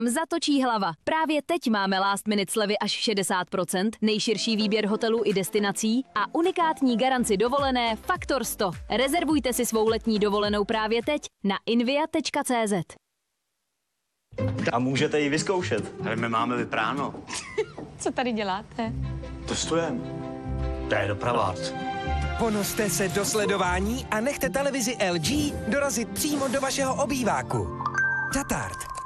Zatočí hlava. Právě teď máme last minute slevy až 60%, nejširší výběr hotelů i destinací a unikátní garanci dovolené Faktor 100. Rezervujte si svou letní dovolenou právě teď na invia.cz. A můžete ji vyzkoušet. Ale my máme vypráno. Co tady děláte? Testujeme. To je dopravák. Ponořte se do sledování a nechte televizi LG dorazit přímo do vašeho obýváku. Tatart.